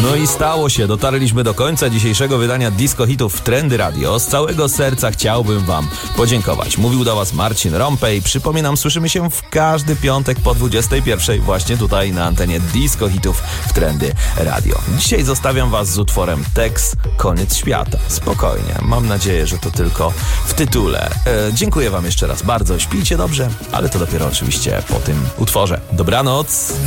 No i stało się, dotarliśmy do końca dzisiejszego wydania Disco Hitów w Trendy Radio. Z całego serca chciałbym wam podziękować. Mówił do was Marcin Rompej. Przypominam, słyszymy się w każdy piątek po 21 właśnie tutaj na antenie Disco Hitów w Trendy Radio. Dzisiaj zostawiam was z utworem Tex, Koniec Świata. Spokojnie, mam nadzieję, że to tylko w tytule. Dziękuję wam jeszcze raz bardzo, śpijcie dobrze, ale to dopiero oczywiście po tym utworze. Dobranoc!